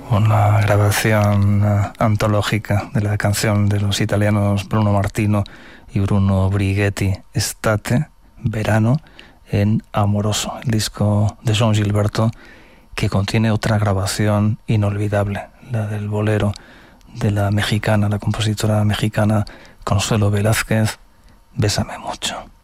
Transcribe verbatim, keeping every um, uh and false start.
una grabación uh, antológica de la canción de los italianos Bruno Martino y Bruno Brighetti, Estate, Verano, en Amoroso, el disco de João Gilberto, que contiene otra grabación inolvidable, la del bolero de la mexicana, la compositora mexicana Consuelo Velázquez, Bésame mucho.